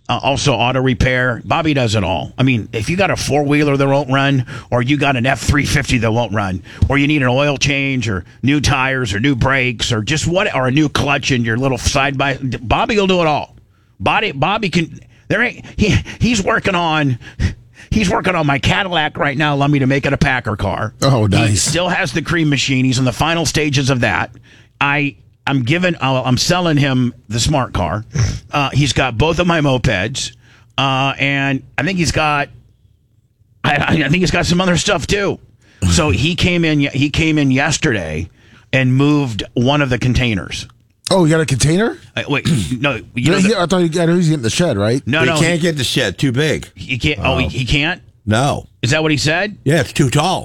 also auto repair. Bobby does it all. I mean, if you got a 4-wheeler that won't run, or you got an F350 that won't run, or you need an oil change, or new tires, or new brakes, or just or a new clutch in your little side by, Bobby will do it all. Bobby can. He's working on. He's working on my Cadillac right now. Allow me to make it a Packer car. Oh, nice. He still has the cream machine. He's in the final stages of that. I'm selling him the smart car. He's got both of my mopeds, and I think he's got. I think he's got some other stuff too. So he came in. He came in yesterday and moved one of the containers. Oh, you got a container? Wait, no. I thought he was getting the shed, right? No, he can't get the shed. Too big. He can't. Oh, he can't. No. Is that what he said? Yeah, it's too tall.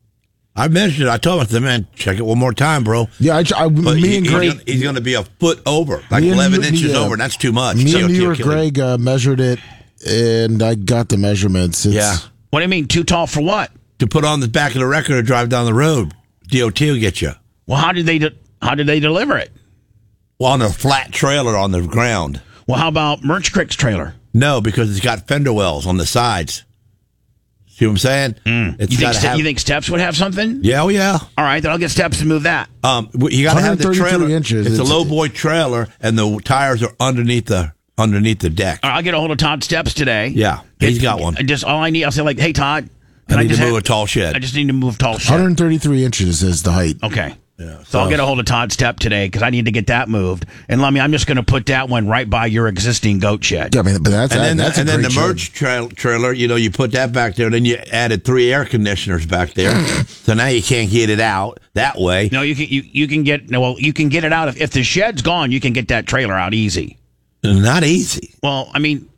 I measured it. I told him, I said, man, check it one more time, bro. Yeah, me and Greg. He's going to be a foot over, like 11 inches over, and that's too much. Me and you or Greg measured it, and I got the measurements. Yeah. What do you mean, too tall for what? To put on the back of the wrecker to drive down the road. DOT will get you. Well, how did they deliver it? Well, on a flat trailer on the ground. Well, how about Merch Crick's trailer? No, because it's got fender wells on the sides. See what I'm saying? You think Steps would have something? Yeah, oh yeah. All right, then I'll get Steps to move that. You got to have the trailer. Inches. It's a low boy trailer, and the tires are underneath the deck. All right, I'll get a hold of Todd Steps today. Yeah, he's got one. Just all I need, I'll say like, hey Todd, I need to move a tall shed. I just need to move tall shed. 133 inches is the height. Okay. Yeah, so I'll get a hold of Todd Stepp today because I need to get that moved. And I'm just going to put that one right by your existing goat shed. Yeah, I mean, but that's then the shed. merge trailer. You put that back there, and then you added 3 air conditioners back there. So now you can't get it out that way. No, you can get it out if the shed's gone. You can get that trailer out easy. Not easy. Well, I mean.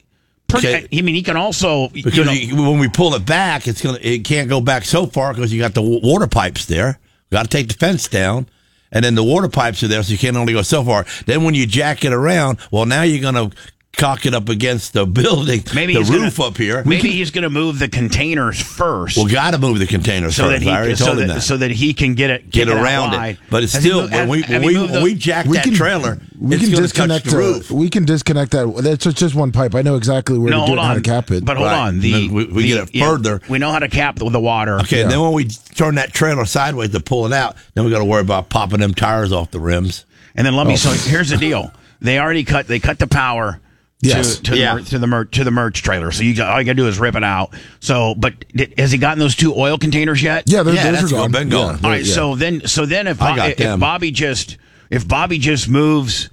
He can also when we pull it back, it can't go back so far because you got the water pipes there. Got to take the fence down, and then the water pipes are there, so you can only go so far. Then when you jack it around, well, now you're going to cock it up against the building, roof up here. Maybe he's going to move the containers first. Well, got to move the containers first. I already told him that. So that he can get around it. But it's still, when we jack that trailer, it's going to touch the roof. We can disconnect that. That's just one pipe. I know exactly where to do it, how to cap it. But hold on. We get it further. We know how to cap the water. Okay, and then when we turn that trailer sideways to pull it out, then we got to worry about popping them tires off the rims. And then so here's the deal. They cut the power. Yes. To the merch trailer. So all you got to do is rip it out. So, but has he gotten those 2 oil containers yet? Yeah, those are gone. Been gone. All right. Yeah. So then if Bobby just moves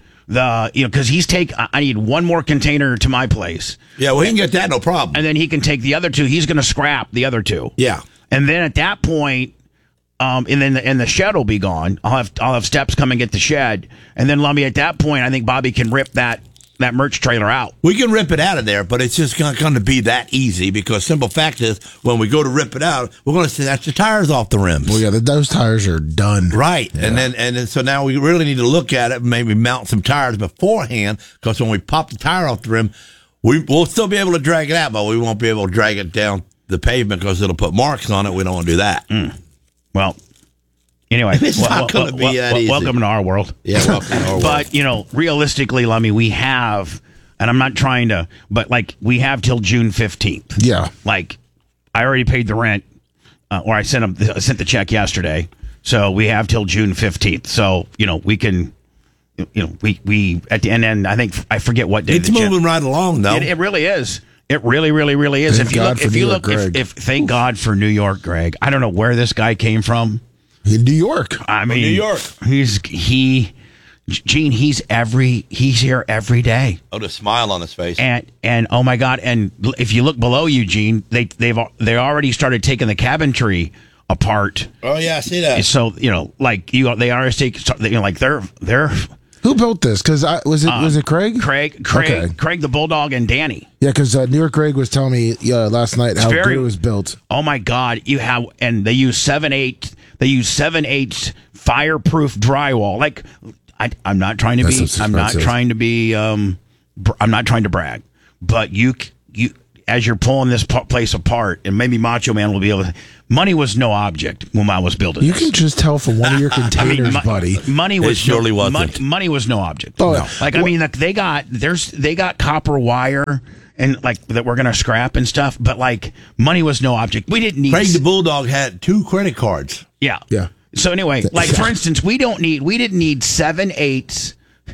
because I need one more container to my place. Yeah, well, he can get that, no problem. And then he can take the other 2. He's going to scrap the other 2. Yeah. And then at that point, and the shed will be gone. I'll have Steps come and get the shed, and then at that point, I think Bobby can rip that merch trailer out. We can rip it out of there, but it's just not going to be that easy because simple fact is when we go to rip it out, we're going to snatch the tires off the rims. Well, yeah, those tires are done. Right. Yeah. And then so now we really need to look at it and maybe mount some tires beforehand because when we pop the tire off the rim, we'll still be able to drag it out, but we won't be able to drag it down the pavement because it'll put marks on it. We don't want to do that. Well, anyway, it's not going to be that easy. Welcome to our world. Yeah, welcome to our world. But, realistically, we have, and I'm not trying to, but, we have till June 15th. Yeah. I already paid the rent, or I sent the check yesterday, so we have till June 15th. So, we can, we at the end, I think, I forget what day. It's moving right along, though. It really is. It really, really, really is. Thank God for New York, Greg. I don't know where this guy came from. In New York. I mean, New York. Gene, he's here every day. Oh, the smile on his face. And oh my God! And if you look below you, Gene, they already started taking the cabinetry apart. Oh yeah, I see that. So they already take they're. Who built this? Because was it Craig? Craig, the Bulldog, and Danny. Yeah, because New York Greg was telling me last night how good it was built. Oh my God! And they use 7/8. They use 7/8 fireproof drywall. I'm not trying to be. I'm not trying to be. I'm not trying to brag. But as you're pulling this place apart, and maybe Macho Man will be able to. Money was no object when I was building. You this. can just tell from one of your containers, buddy. Money was It surely wasn't. Money was no object. Oh, No. Like I mean, like they got copper wire and like that we're gonna scrap and stuff, but like money was no object. We didn't need. Craig the Bulldog had 2 credit cards. Yeah. Yeah. So anyway, like for instance, we didn't need 7/8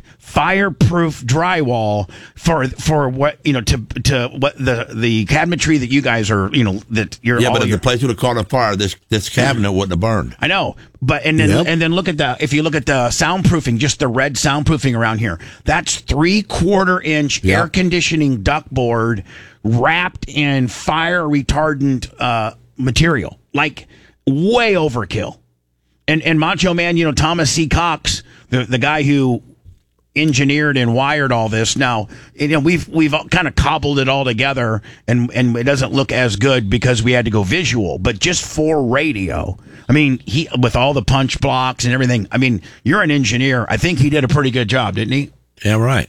fireproof drywall for what to what the cabinetry that you guys are that you're But if the place would have caught on fire, this cabinet wouldn't have burned. I know, but and then look at if you look at the soundproofing, just the red soundproofing around here, that's 3/4 inch air conditioning ductboard wrapped in fire retardant material, like way overkill. And Macho Man, Thomas C. Cox, the guy who engineered and wired all this. Now, we've kind of cobbled it all together, and it doesn't look as good because we had to go visual. But just for radio, I mean, he with all the punch blocks and everything. I mean, you're an engineer. I think he did a pretty good job, didn't he? Yeah, right.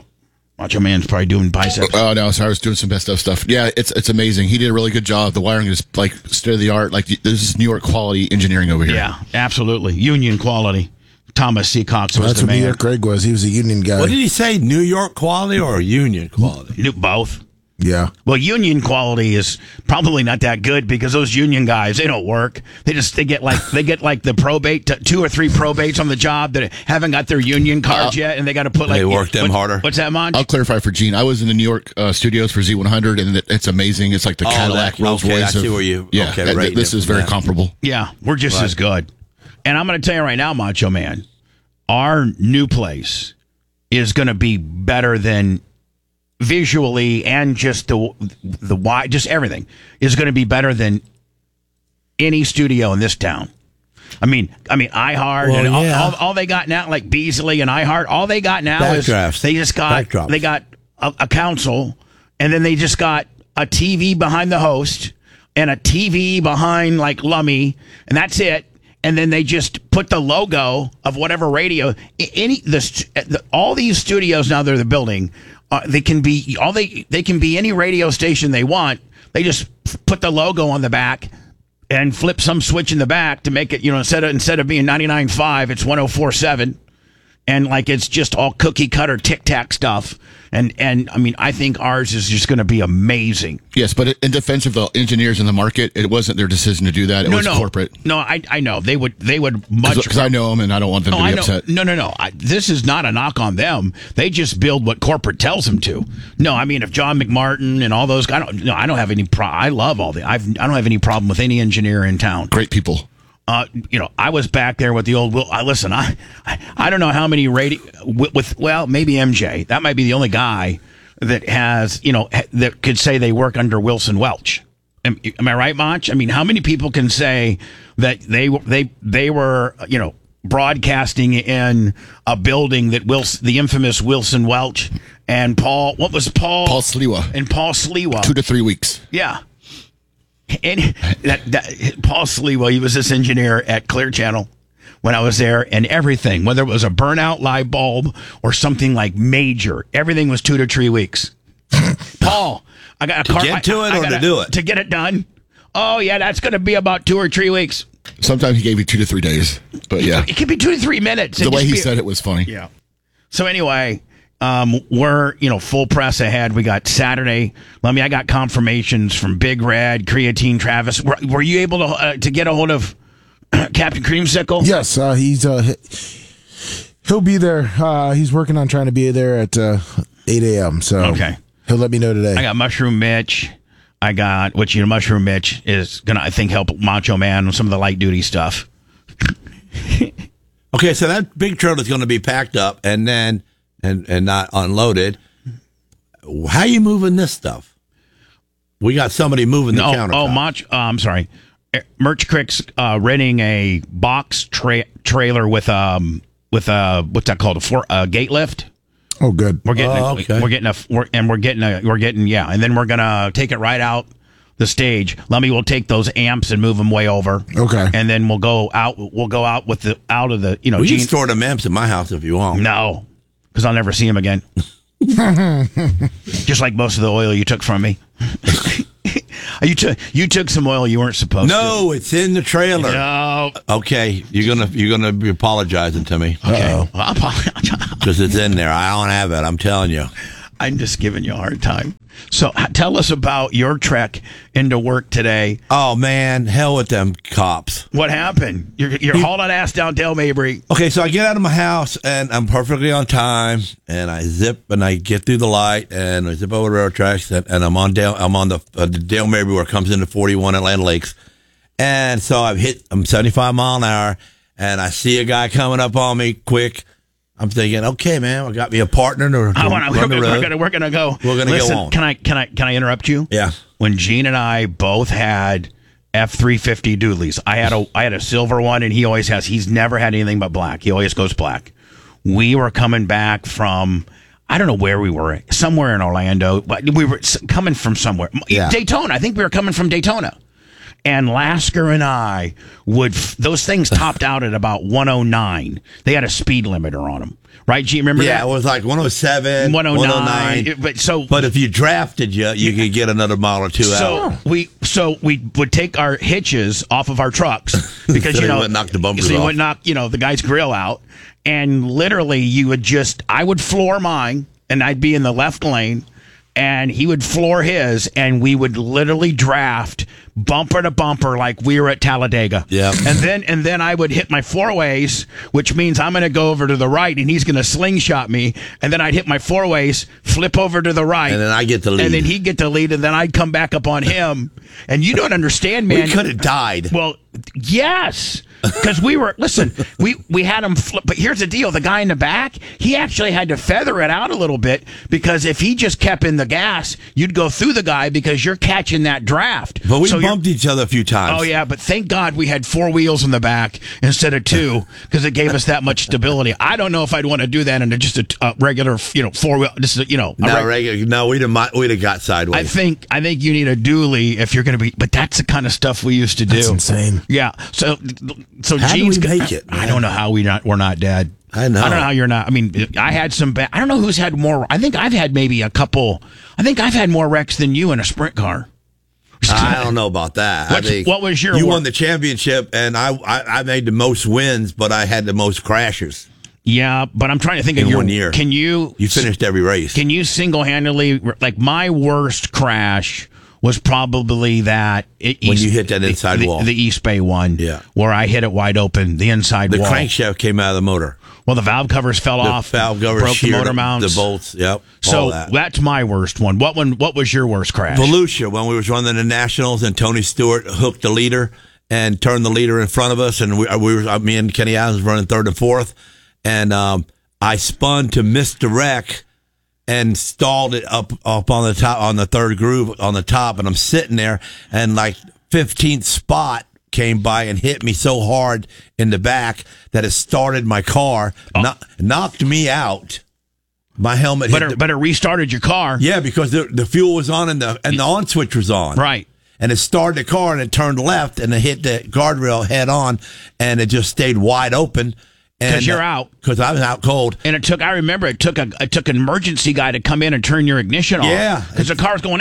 Macho Man's probably doing biceps. Oh no, sorry, I was doing some best of stuff. Yeah, it's amazing. He did a really good job. The wiring is like state of the art. Like this is New York quality engineering over here. Yeah, absolutely, union quality. Thomas C. Cox was That's the what New man. York Greg was. He was a union guy. What did he say? New York quality or Union quality? Knew both. Yeah. Well, union quality is probably not that good because those union guys, they don't work. They get like the probate, 2 or 3 probates on the job that haven't got their union cards yet, and they got to put like They work them harder. What's that, Monch? I'll clarify for Gene. I was in the New York studios for Z100, and it's amazing. It's like the Cadillac Rolls okay, Royce. I see where you. Yeah, okay, right. this is very comparable. Yeah, we're just as good. And I'm going to tell you right now, Macho Man, our new place is going to be better than visually and just the why, just everything is going to be better than any studio in this town. I mean, iHeart and all they got now, like Beasley and iHeart, all they got now is they just got a console, and then they just got a TV behind the host and a TV behind like Lummy, and that's it. And then they just put the logo of whatever radio. All these studios now they're building. They can be they can be any radio station they want. They just put the logo on the back and flip some switch in the back to make it, instead of being 99.5, it's 104.7. And like it's just all cookie cutter tic tac stuff. And I mean, I think ours is just going to be amazing. Yes, but in defense of the engineers in the market, it wasn't their decision to do that. It was corporate. No, I know they would much because I know them and I don't want them to be upset. No. This is not a knock on them. They just build what corporate tells them to. No, I mean if John McMartin and all those guys, I don't have any. I love all the. I don't have any problem with any engineer in town. Great people. I was back there with the old Will. Listen, I don't know how many maybe MJ. That might be the only guy that has, that could say they work under Wilson Welch. Am I right, Monch? I mean, how many people can say that they were, broadcasting in a building that the infamous Wilson Welch and Paul Sliwa and Paul Sliwa 2 to 3 weeks. Yeah. And that Paul Sliwa, he was this engineer at Clear Channel when I was there, and everything, whether it was a burnout light bulb or something like major, everything was 2 to 3 weeks. Paul, I got a car. To get to it or to do it? To get it done. Oh, yeah, that's going to be about 2 or 3 weeks. Sometimes he gave you 2 to 3 days, but yeah. It could be 2 to 3 minutes. The way he said it was funny. Yeah. So anyway, we're, full press ahead. We got Saturday. I got confirmations from Big Red, Creatine, Travis. Were you able to get a hold of Captain Creamsicle? Yes, he'll be there. He's working on trying to be there at 8 a.m. So okay. He'll let me know today. I got Mushroom Mitch. Mushroom Mitch is going to, I think, help Macho Man with some of the light duty stuff. Okay, so that big trailer is going to be packed up and then and not unloaded. How you moving this stuff? We got somebody moving the countertop. I'm sorry. Merch Crick's renting a box trailer with what's that called, a gate lift. Oh, good. We're getting and then we're gonna take it right out the stage. Lummy will take those amps and move them way over. Okay. And then we'll go out with the out of the We can store them amps in my house if you want. No, because I'll never see them again. Just like most of the oil you took from me. You took some oil you weren't supposed to. No, it's in the trailer. No. Okay, you're gonna be apologizing to me. Okay. Well, I'll apologize. Because it's in there. I don't have it. I'm telling you. I'm just giving you a hard time. So tell us about your trek into work today. Oh man, hell with them cops. What happened? You're hauling ass down Dale Mabry. Okay, so I get out of my house and I'm perfectly on time, and I zip and I get through the light and I zip over the railroad tracks and I'm on the Dale Mabry where it comes into 41 Atlanta Lakes, and so I'm 75 mile an hour and I see a guy coming up on me quick. I'm thinking, okay, man, I got me a partner to run the road. We're gonna go. We're gonna Listen, go on. Can I interrupt you? Yeah. When Gene and I both had F-350 dualies, I had a silver one, and he always has. He's never had anything but black. He always goes black. We were coming back from, I don't know where we were, somewhere in Orlando. But we were coming from somewhere. Yeah. Daytona. I think we were coming from Daytona. And Lasker and I those things topped out at about 109. They had a speed limiter on them. Right, G? Remember that? Yeah, it was like 107, 109. But if you drafted you could get another mile or two out. So we would take our hitches off of our trucks because So you wouldn't knock the bumpers off. would knock the guy's grill out, and literally I would floor mine, and I'd be in the left lane, and he would floor his, and we would literally draft bumper to bumper like we were at Talladega. Yeah. And then I would hit my four ways, which means I'm going to go over to the right, and he's going to slingshot me. And then I'd hit my four ways, flip over to the right. And then I get the lead. And then he'd get the lead, and then I'd come back up on him. And you don't understand, man. We could have died. Well, yes. Because we had him flip. But here's the deal. The guy in the back, he actually had to feather it out a little bit, because if he just kept in the gas, you'd go through the guy because you're catching that draft. But we bumped each other a few times. Oh, yeah. But thank God we had four wheels in the back instead of two, because it gave us that much stability. I don't know if I'd want to do that in just a regular, four-wheel. No, we'd have got sideways. I think you need a dually if you're going to be. But that's the kind of stuff we used to do. That's insane. Yeah. So how Gene's do we make it? I don't know how we're not dead. I know. I don't know how you're not. I mean, I had some bad. I don't know who's had more. I think I've had maybe a couple. I think I've had more wrecks than you in a sprint car. I don't know about that. What was your? You won the championship, and I made the most wins, but I had the most crashes. Yeah, but I'm trying to think in of your 1 year. Can you? You finished every race. Can you single-handedly, like, my worst crash was probably that when you hit that inside wall, the East Bay one, yeah, where I hit it wide open, the inside wall. The crankshaft came out of the motor. Well, the valve covers fell off. Valve covers broke the motor mounts, the bolts. Yep. So that's my worst one. What was your worst crash? Volusia, when we was running the Nationals, and Tony Stewart hooked the leader and turned the leader in front of us, and me and Kenny Adams running third and fourth, and I spun to misdirect and stalled it up on the top, on the third groove on the top, and I'm sitting there, and like 15th spot came by and hit me so hard in the back that it started my car, knocked me out. My helmet but it restarted your car. Yeah, because the fuel was on and the on switch was on. Right. And it started the car and it turned left and it hit the guardrail head on, and it just stayed wide open. Because you're out. Because I was out cold. And I remember it took an emergency guy to come in and turn your ignition off. Yeah. Because the car's going, the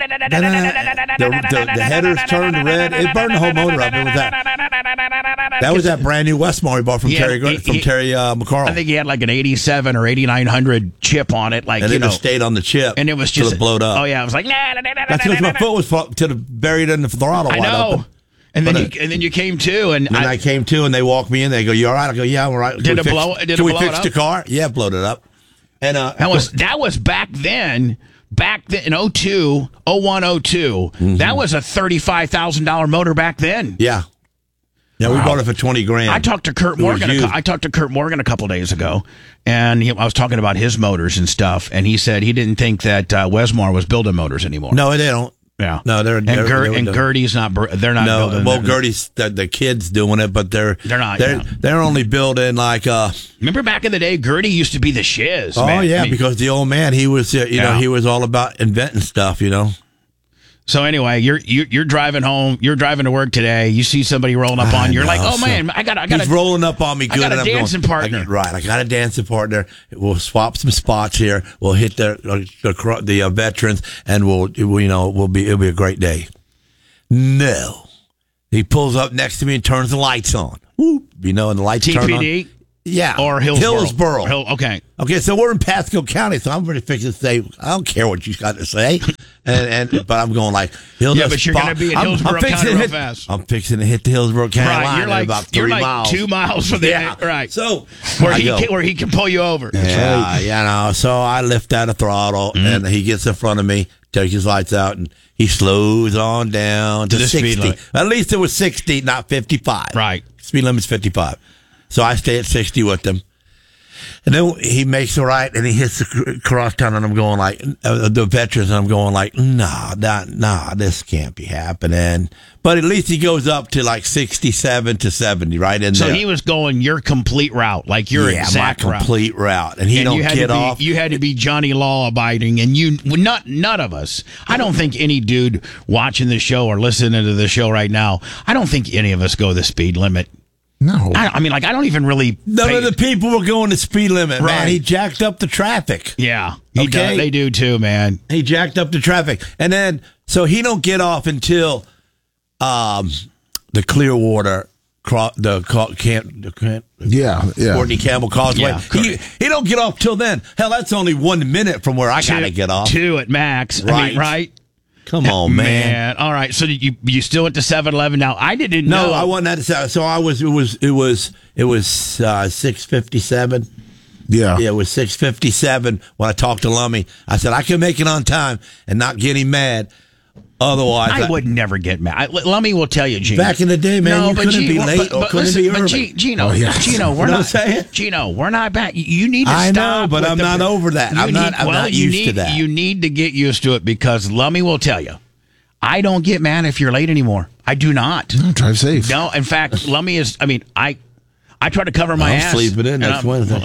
headers turned red. It burned the whole motor up. It was that was that brand new Westmore we bought from Terry McCarl. I think he had like an 87 or 8900 chip on it. Like, and it just stayed on the chip. And it was just. It blowed up. Oh, yeah. It was like, that's because my foot was buried in the throttle. I know. Open. And then you came to, and I came to, and they walked me in. They go, "You all right?" I go, "Yeah, I'm all right." Can we fix the car? Yeah, blowed it up. And that was back then. Back then in 02, 01, 02, that was a $35,000 motor back then. Yeah. Yeah, we bought it for $20,000. I talked to Kurt Morgan. I talked to Kurt Morgan a couple days ago, and I was talking about his motors and stuff, and he said he didn't think that Westmore was building motors anymore. No, they don't. Yeah, no, Gertie's not. They're not. No, building. Well, Gertie's the kids doing it, but they're not. They're only building like. Remember back in the day, Gertie used to be the shiz. Oh man. yeah, because the old man, he was he was all about inventing stuff, So anyway, you're driving home. You're driving to work today. You see somebody rolling up on you. You're like, oh man, I got. He's rolling up on me. Good. I got a dancing partner. I got a dancing partner. We'll swap some spots here. We'll hit the veterans, and it'll be a great day. No. He pulls up next to me and turns the lights on. Whoop. You know, and the lights turn on. TPD? Yeah. Or Hillsborough? Hillsborough. Okay. Okay, so we're in Pasco County, so I'm really fixing to say, I don't care what you got to say. But I'm going like, but you're going to be in Hillsborough County real fast. I'm fixing to hit the Hillsborough County line You're like, in about 3 miles. 2 miles from there. Right. So, where he can pull you over. Yeah, you know, so I lift out the throttle, and he gets in front of me, takes his lights out, and he slows on down to the 60. speed limit. At least it was 60, not 55. Right. Speed limit's 55. So I stay at 60 with him. And then he makes a right, and he hits the crosstown, and I'm going like, the veterans, and I'm going like, nah, this can't be happening. But at least he goes up to like 67 to 70, right in there. So he was going your complete route, like your exact my complete route. And he don't get off. You had to be Johnny Law abiding, and none of us. I don't think any dude watching the show or listening to the show right now, I don't think any of us go the speed limit. No. I mean, like, I don't even really. None of the people were going the speed limit, Right. man. He jacked up the traffic. Yeah. Okay. They do too, man. He jacked up the traffic. And then, so he don't get off until the Clearwater, Courtney Campbell Causeway. Yeah. He don't get off till then. Hell, that's only 1 minute from where I got to get off. 2 at max. Right. I mean, right? Come on, man. All right. So you still went to 7-Eleven. Now I didn't know. No, I wasn't at the. So I was. It was 6:57. Yeah. Yeah, it was 6:57 when I talked to Lummy. I said I can make it on time and not get him mad. Otherwise, I would never get mad. Lummy will tell you, Gino. Back in the day, man, you couldn't be late or couldn't be early. Gino, Oh, yeah. Gino, we're You know not what I'm saying? Gino, we're not back. You need to I stop. know, but with I'm not over that. I'm not used to that. You need to get used to it because Lummy will tell you. I don't get mad if you're late anymore. I do not. No, drive safe. No, in fact, Lummy is. I mean, I try to cover my ass. I'm sleeping in next Wednesday.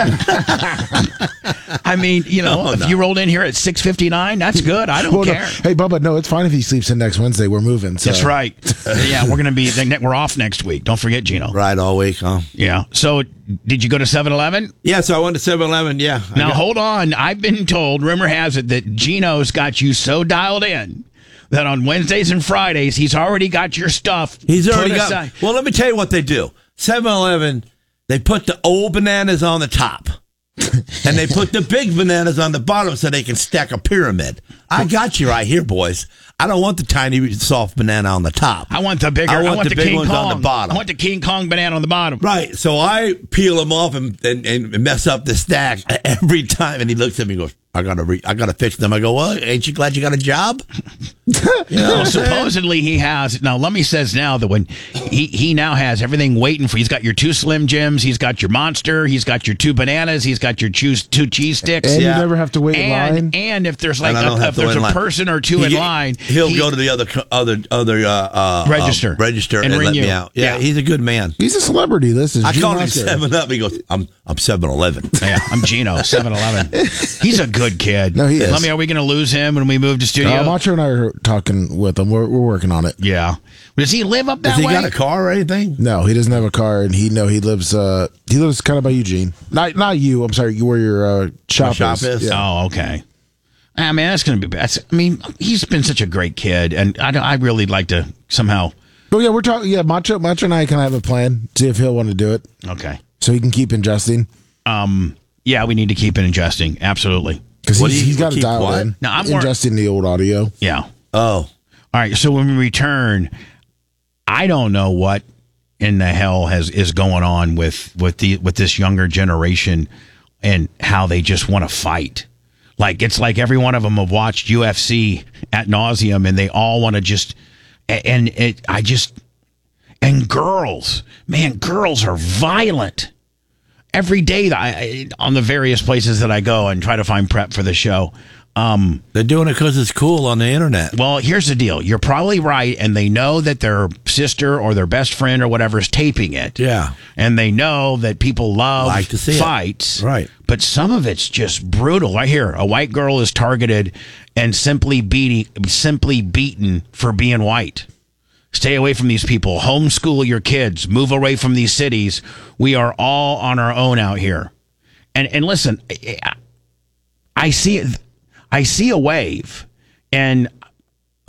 I mean, if you rolled in here at 6:59, that's good. I don't care. No. Hey, Bubba, no, it's fine if he sleeps in next Wednesday. We're moving. So. That's right. Yeah, we're off next week. Don't forget, Gino. Right, all week, huh? Yeah. So, did you go to 7-Eleven? Yeah, so I went to 7-Eleven, yeah. Now, hold on. I've been told, rumor has it, that Gino's got you so dialed in that on Wednesdays and Fridays, he's already got your stuff. He's already put got. aside. Well, let me tell you what they do. 7-Eleven, they put the old bananas on the top. And they put the big bananas on the bottom so they can stack a pyramid. I got you right here, boys. I don't want the tiny, soft banana on the top. I want the bigger. I want the big King ones Kong on the bottom. I want the King Kong banana on the bottom. Right. So I peel them off and mess up the stack every time. And he looks at me and goes, I gotta fix them. I go, well, ain't you glad you got a job? Well, supposedly he has. Now, Lummy says now that when he now has everything waiting for. He's got your 2 Slim Jims. He's got your Monster. He's got your 2 bananas. He's got your 2 cheese sticks. And you never have to wait in line. And if there's like if there's a person or two in line, he'll go to the other register and ring let you. me out. Yeah, he's a good man. He's a celebrity. This is I Gene called him Oscar. 7-Up. He goes, I'm 7-Eleven. Yeah, I'm Gino, 7-Eleven. He's a good kid. No, he is. Lummy, are we going to lose him when we move to studio? Macho and I are talking with him. We're working on it. Yeah. Does he live up that Has he way? got a car or anything? No, he doesn't have a car, and he lives kind of by Eugene. Not you. I'm sorry, where your shop is. Yeah. Oh, okay. I mean, that's going to be bad. I mean, he's been such a great kid, and I really like to somehow. But yeah, we're talking. Yeah, Macho and I kind of have a plan. See if he'll want to do it, Okay. so he can keep ingesting. Yeah, we need to keep it ingesting. Absolutely. Because he's got to keep dial what? in. No, I'm ingesting the old audio. Yeah. Oh. All right. So when we return, I don't know what in the hell is going on with this younger generation and how they just want to fight. Like, it's like every one of them have watched UFC ad nauseum, and they all want to just, and girls, man, girls are violent. Every day on the various places that I go and try to find prep for the show. They're doing it because it's cool on the internet. Well, here's the deal. You're probably right, and they know that their sister or their best friend or whatever is taping it. Yeah. And they know that people Like to see fights. it. Right. But some of it's just brutal. Right here, a white girl is targeted and simply beaten for being white. Stay away from these people. Homeschool your kids. Move away from these cities. We are all on our own out here. And listen, I see a wave, and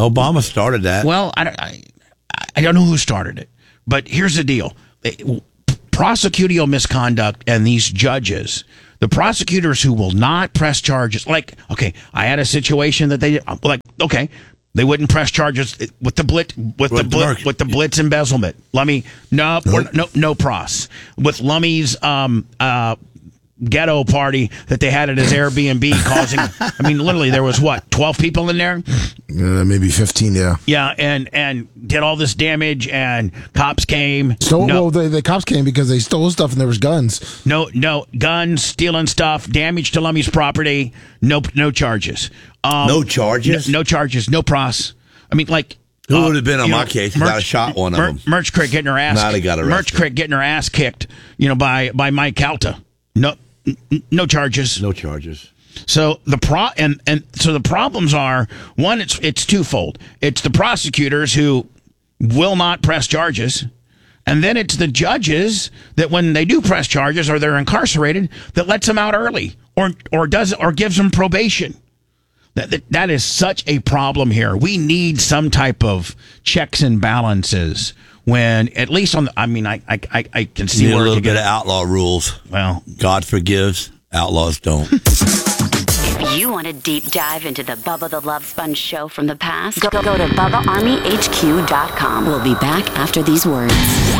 Obama started that. Well, I don't know who started it, but here's the deal. Prosecutorial misconduct and these judges, the prosecutors who will not press charges, like, okay, I had a situation that they, like, okay, they wouldn't press charges with the blitz embezzlement. Lummy, no pros. With Lummy's ghetto party that they had at his Airbnb causing, I mean, literally there was 12 people in there? Maybe 15, yeah. Yeah, and did all this damage, and cops came. Well, the cops came because they stole stuff and there was guns. No guns, stealing stuff, damage to Lummy's property, no charges. No charges? No charges, no pros. I mean, like... Who would have been on my case if I shot one of them? Merch Crick getting her ass Now they got arrested. Merch Crick getting her ass kicked, by Mike Calta. No charges. No charges. So so the problems are, one, it's twofold. It's the prosecutors who will not press charges, and then it's the judges that when they do press charges or they're incarcerated that lets them out early or gives them probation. That is such a problem here. We need some type of checks and balances when, at least on the, I mean, I can see Need where a little bit of outlaw rules. Well, God forgives, outlaws don't. If you want a deep dive into the Bubba the Love Sponge show from the past, go to BubbaArmyHQ.com. We'll be back after these words.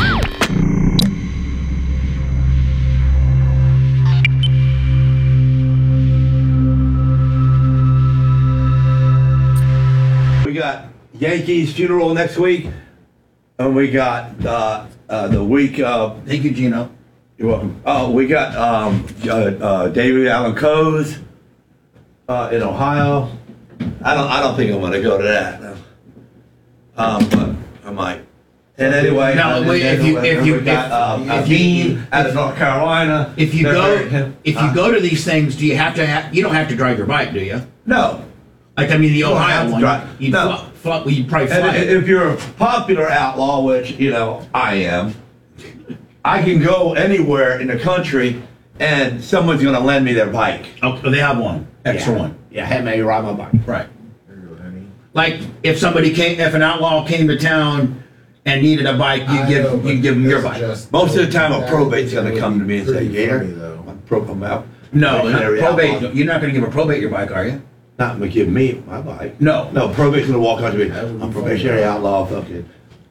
We got Yankees funeral next week, and we got the week of. thank you, Gino. You're welcome. Oh, we got David Allen Coe's in Ohio. I don't think I'm going to go to that. No. But I might. And anyway, No, wait, if you Bean out of North Carolina. If you go to these things, do you have to? You don't have to drive your bike, do you? No. Like, I mean, the don't have Ohio to one, drive. you'd No. you'd probably fly And it. if you're a popular outlaw, which I am, I can go anywhere in the country, and someone's going to lend me their bike. Oh, they have one, extra one. Yeah, have me ride my bike. Right. Like, if an outlaw came to town and needed a bike, you'd give them your bike. Most of the time, a probate's going to come to me and say, "Gator, I'm out." No, not Missionary probate. outlaw. You're not going to give a probate your bike, are you? Not going to give me my bike. No. No, probate's going to walk out to me. I'm probationary outlaw, fucking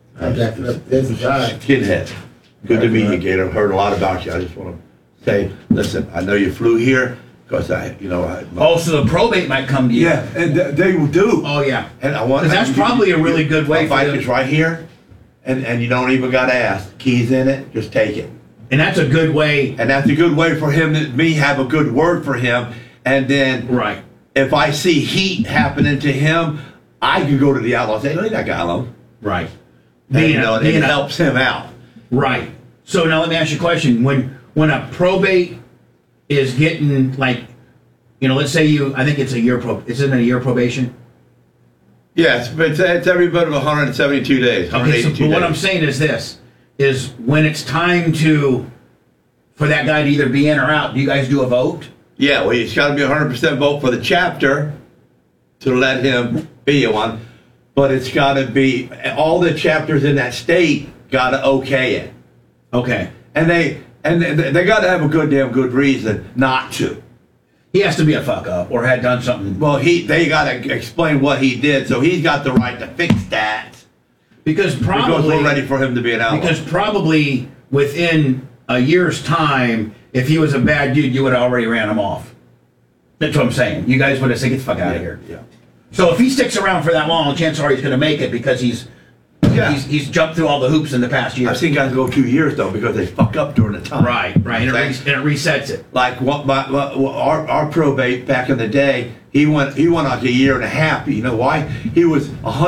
skinhead. Good to meet you, Gator. I've heard a lot about you. I just want to say, listen, I know you flew here because Oh, so the probate might come to you. yeah, and they do. Oh, yeah. And I want. 'Cause that's probably a really good way My for bike them. is right here, and you don't even got to ask. Keys in it, just take it. And that's a good way. And that's a good way for him to me have a good word for him. And then Right. if I see heat happening to him, I can go to the outlaw and say, leave that guy alone. Right. And, it helps him out. Right. So now let me ask you a question. When a probate is getting, like, let's say I think it's a year isn't it a year probation? Yes, but it's every bit of 172 days. Okay, 182 but what days. I'm saying is this, is when it's time for that guy to either be in or out, do you guys do a vote? Yeah, well, it's got to be 100% vote for the chapter to let him be one. But it's got to be, all the chapters in that state got to okay it. Okay. And they got to have a damn good reason not to. He has to be a fuck up or had done something. Well, they got to explain what he did, so he's got the right to fix that. Because Because we're ready for him to be an outlaw. Because probably within a year's time, if he was a bad dude, you would have already ran him off. That's what I'm saying. You guys would have said, get the fuck out of here. Yeah. So if he sticks around for that long, chances are he's going to make it because he's jumped through all the hoops in the past year. I've seen guys go 2 years though because they fuck up during the time. Right. And it resets it. Like our probate back in the day, he went like a year and a half. You know why? He was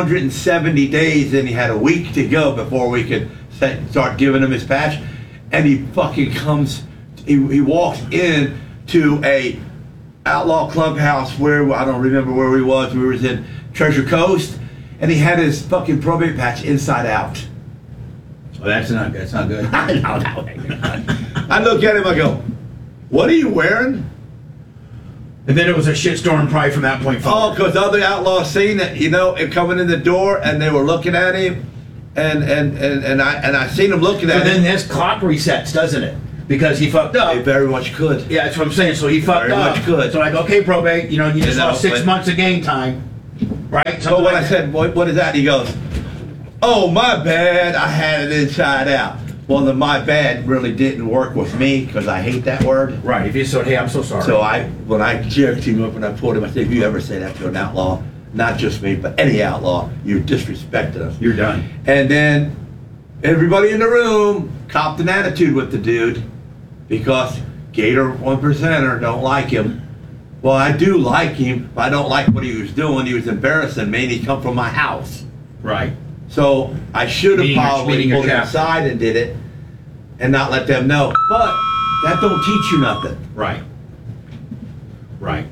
170 days and he had a week to go before we could start giving him his patch. And he fucking comes. He walks in to a outlaw clubhouse where I don't remember where we was. We was in Treasure Coast. And he had his fucking probate patch inside out. Well, that's not good. I look at him, I go, what are you wearing? And then it was a shitstorm probably from that point forward. Oh, because other outlaws seen it, it coming in the door, and they were looking at him, and I seen them looking So at then him. this clock resets, doesn't it? Because he fucked up. They very much could. Yeah, that's what I'm saying. So he fucked Very up. much could. So like, okay, probate, you just lost 6 but- months of game time, right? So Something when like I that. said, what is that? He goes, oh, my bad, I had it inside out. Well, the my bad really didn't work with me because I hate that word. Right, if you said, hey, I'm so sorry. So when I jerked him up and I pulled him, I said, if you ever say that to an outlaw, not just me, but any outlaw, you're disrespecting us. You're done. And then everybody in the room copped an attitude with the dude because Gator 1%er don't like him. Well, I do like him, but I don't like what he was doing. He was embarrassing me, and he come from my house. Right. So I should have Meeting your probably pulled him captain. aside and did it and not let them know. But that don't teach you nothing. Right. Right.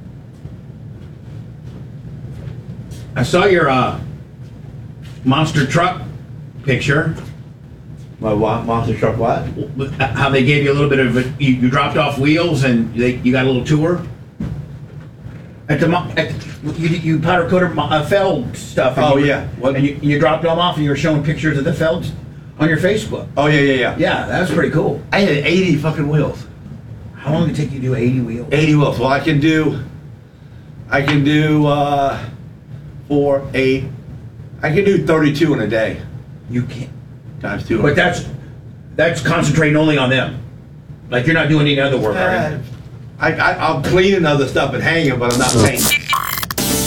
I saw your monster truck picture. My monster truck what? How they gave you a little bit of you dropped off wheels and you got a little tour. At you powder coated Feld stuff. And Oh, you, yeah. What? And you dropped them off and you were showing pictures of the Felds on your Facebook. Oh, yeah. Yeah, that's pretty cool. I had 80 fucking wheels. How long did it take you to do 80 wheels? 80 wheels. Well, I can do 4, 8. I can do 32 in a day. You can't. Times 2. But that's concentrating only on them. Like you're not doing any other work, are you? I'm cleaning other stuff and hanging, but I'm not painting.